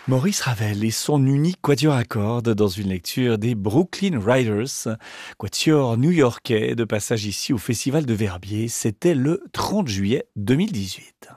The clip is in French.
Maurice Ravel et son unique quatuor à cordes dans une lecture des Brooklyn Riders, quatuor new-yorkais de passage ici au Festival de Verbier. C'était le 30 juillet 2018.